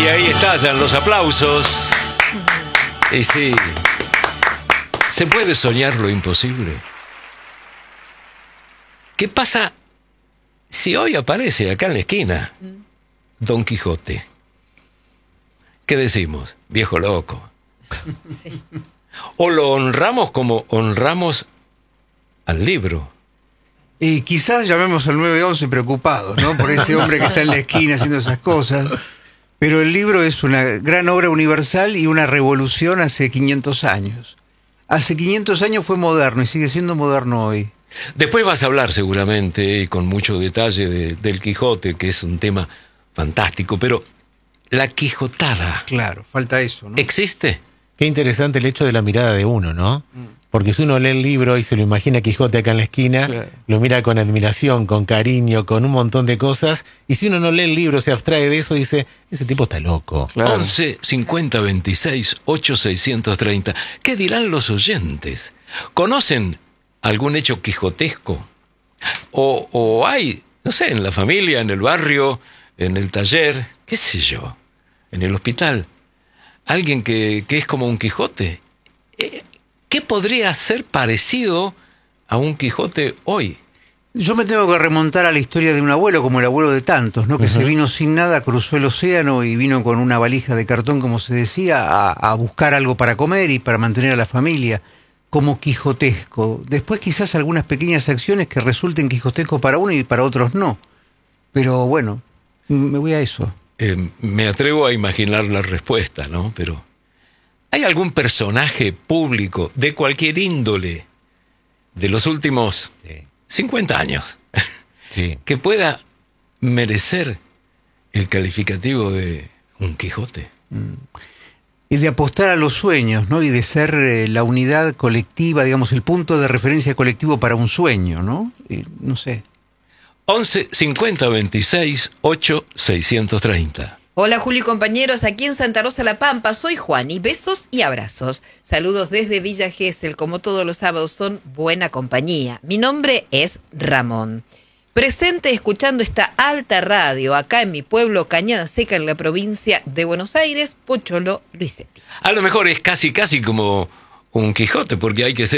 ahí estallan los aplausos. Y sí, ¿se puede soñar lo imposible? ¿Qué pasa si hoy aparece acá en la esquina Don Quijote? ¿Qué decimos? Viejo loco. Sí. O lo honramos como honramos al libro. Y quizás llamemos al 911 preocupados, ¿no? Por ese hombre que está en la esquina haciendo esas cosas. Pero el libro es una gran obra universal y una revolución hace 500 años. Hace 500 años fue moderno y sigue siendo moderno hoy. Después vas a hablar seguramente y con mucho detalle del Quijote, que es un tema fantástico, pero la quijotada, Claro, falta eso, ¿no? ¿existe? Qué interesante el hecho de la mirada de uno, ¿no? Porque si uno lee el libro y se lo imagina Quijote acá en la esquina, Claro. lo mira con admiración, con cariño, con un montón de cosas, y si uno no lee el libro, se abstrae de eso y dice, ese tipo está loco. Claro. 11 50 26 8 630. ¿Qué dirán los oyentes? ¿Conocen algún hecho quijotesco? O hay, no sé, en la familia, en el barrio, en el taller, qué sé yo, en el hospital, alguien que es como un Quijote. ¿Qué podría ser parecido a un Quijote hoy? Yo me tengo que remontar a la historia de un abuelo, como el abuelo de tantos, ¿no? Que se vino sin nada, cruzó el océano y vino con una valija de cartón, como se decía, a buscar algo para comer y para mantener a la familia, como quijotesco. Después quizás algunas pequeñas acciones que resulten quijotesco para uno y para otros no. Pero bueno, me voy a eso. Me atrevo a imaginar la respuesta, ¿no? Pero ¿hay algún personaje público de cualquier índole de los últimos 50 años Sí. que pueda merecer el calificativo de un Quijote? Y de apostar a los sueños, ¿no? Y de ser la unidad colectiva, digamos, el punto de referencia colectivo para un sueño, ¿no? Y, no sé. 11 50 26 8 630. Hola Juli, compañeros, aquí en Santa Rosa La Pampa, soy Juan y besos y abrazos. Saludos desde Villa Gesell, como todos los sábados son buena compañía. Mi nombre es Ramón. Presente escuchando esta alta radio acá en mi pueblo Cañada Seca en la provincia de Buenos Aires, Pocholo Luisetti. A lo mejor es casi como un Quijote, porque hay que ser